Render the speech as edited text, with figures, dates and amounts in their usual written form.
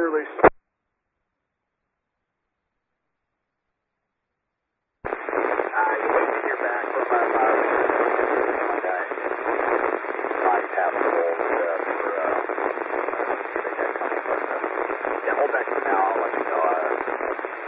release. You're waiting to hear back from my guy. Might have a hold for yeah, hold back for now. I'll let you know.